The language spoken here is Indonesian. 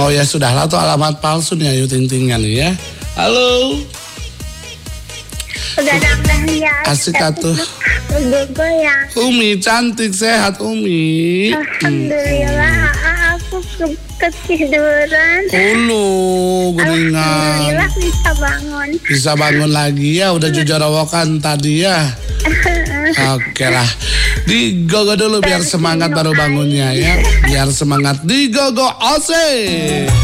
Oh ya sudahlah tuh alamat palsu nih Ayu Ting Tingan ya. Halo. Udah datang ya. Asik atuh. Goyang. Umi cantik sehat Umi. Alhamdulillah aku ketiduran. Geningan. Alhamdulillah bisa bangun. Bisa bangun lagi ya, udah jujarawakan tadi ya. Oke lah. Digogo dulu biar semangat baru bangunnya ya. Biar semangat digogo ose.